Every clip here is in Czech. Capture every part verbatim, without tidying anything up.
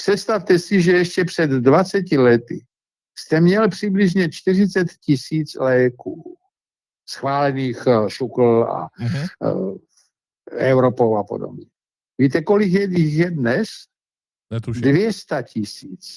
Představte si, že ještě před dvaceti lety jste měl přibližně čtyřicet tisíc léků schválených šukl a uh-huh. uh, Evropou a podobně. Víte, kolik je, je dnes? dvě stě tisíc.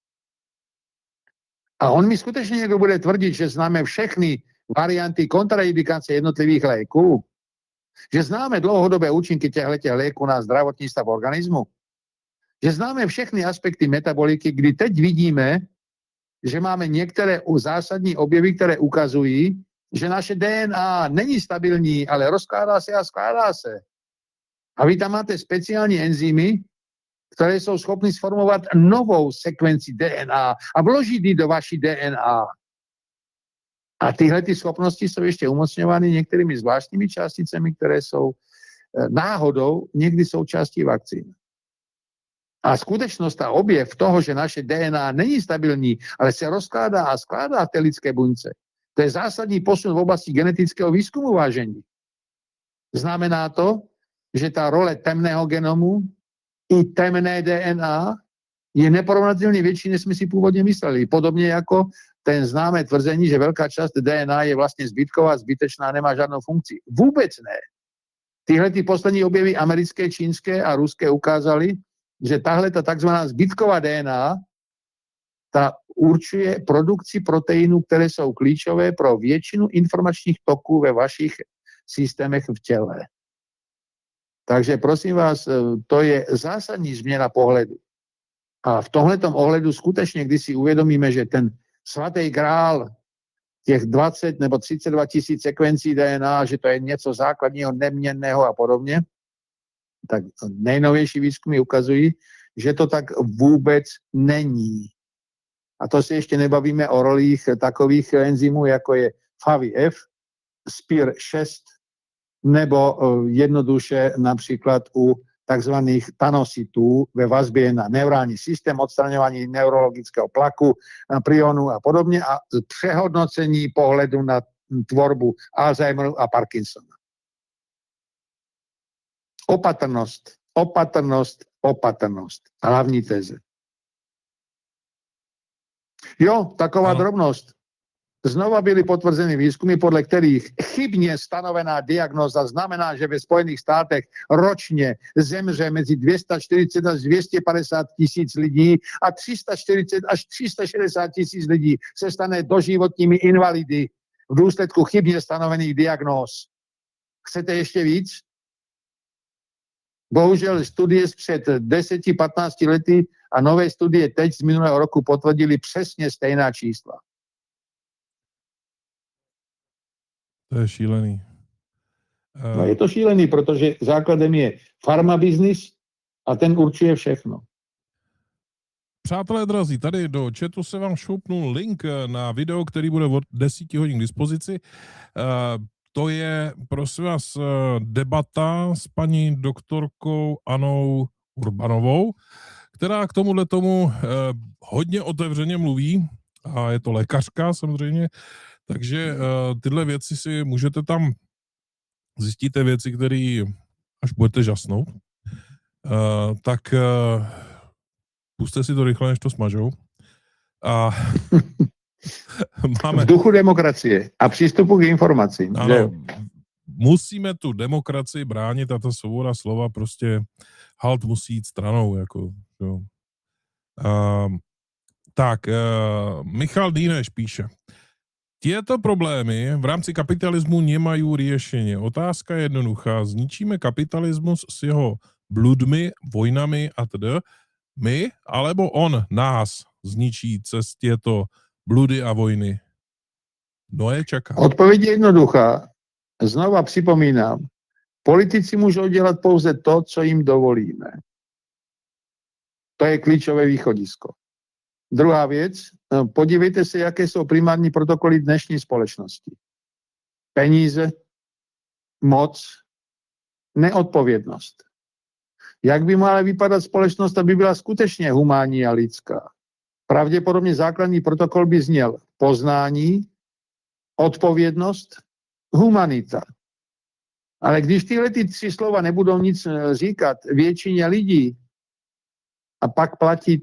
A on mi skutečně někdo bude tvrdit, že známe všechny varianty kontraindikace jednotlivých léků, že známe dlouhodobé účinky těchto léků na zdravotní stav organismu, že známe všechny aspekty metaboliky, kdy teď vidíme, že máme některé zásadní objevy, které ukazují, že naše D N A není stabilní, ale rozkládá se a skládá se. A vy tam máte speciální enzymy, které jsou schopny sformovat novou sekvenci D N A a vložit ji do vaší D N A. A tyhle ty schopnosti jsou ještě umocňovány některými zvláštními částicemi, které jsou náhodou někdy součástí vakcín. A skutečnost a objev toho, že naše D N A není stabilní, ale se rozkládá a skládá v té lidské buňce, to je zásadní posun v oblasti genetického výzkumu, vážení. Znamená to, že ta role temného genomu i temné D N A je neporovnatelně větší, než jsme si původně mysleli. Podobně jako ten známé tvrzení, že velká část D N A je vlastně zbytková, zbytečná, nemá žádnou funkci. Vůbec ne. Tyhle ty poslední objevy americké, čínské a ruské ukázaly, že tahle ta takzvaná zbytková D N A ta určuje produkci proteinů, které jsou klíčové pro většinu informačních toků ve vašich systémech v těle. Takže prosím vás, to je zásadní změna pohledu. A v tomhletom ohledu skutečně, když si uvědomíme, že ten svatý grál těch dvacet nebo třicet dva tisíc sekvencí D N A, že to je něco základního, neměnného a podobně, tak nejnovější výzkumy ukazují, že to tak vůbec není. A to si ještě nebavíme o rolích takových enzymů, jako je F A V I F, S P I R šest, nebo jednoduše například u takzvaných tanositů ve vazbě na neurální systém, odstraňování neurologického plaku, prionu a podobně a přehodnocení pohledu na tvorbu Alzheimeru a Parkinsona. Opatrnost, opatrnost, opatrnost. Hlavní teze. Jo, taková ano. drobnost. Znova byly potvrzeny výzkumy, podle kterých chybně stanovená diagnóza znamená, že ve Spojených státech ročně zemře mezi dvě stě čtyřicet až dvě stě padesát tisíc lidí a tři sta čtyřicet až tři sta šedesát tisíc lidí se stane doživotními invalidy v důsledku chybně stanovených diagnóz. Chcete ještě víc? Bohužel studie před deseti patnácti lety a nové studie teď z minulého roku potvrdily přesně stejná čísla. To je šílený. Uh... No je to šílený, protože základem je farmabiznis a ten určuje všechno. Přátelé drazí, tady do chatu se vám šoupnul link na video, který bude od deseti hodin k dispozici. Uh, to je, prosím vás, debata s paní doktorkou Anou Urbanovou, která k tomuhle tomu uh, hodně otevřeně mluví a je to lékařka samozřejmě. Takže uh, tyhle věci si můžete tam, zjistíte věci, které až budete žasnout, uh, tak uh, puste si to rychle, než to smažou. A máme... V duchu demokracie a přístupu k informacím. Ano, že? Musíme tu demokracii bránit a ta svoboda slova prostě halt musí jít stranou. Jako, jo. Uh, tak, uh, Michal Díneš píše, tieto problémy v rámci kapitalismu nemajú riešenie. Otázka je jednoduchá. Zničíme kapitalismus s jeho bludmi, vojnami a teda. My, alebo on nás zničí cez tieto bludy a vojny? No je čaká. Odpověď je jednoduchá. Znova připomínám. Politici můžou dělat pouze to, co jim dovolíme. To je klíčové východisko. Druhá věc, podívejte se, jaké jsou primární protokoly dnešní společnosti. Peníze, moc, neodpovědnost. Jak by mohla vypadat společnost, aby byla skutečně humánní a lidská? Pravděpodobně základní protokol by zněl poznání, odpovědnost, humanita. Ale když tyhle ty tři slova nebudou nic říkat většině lidí, a pak platí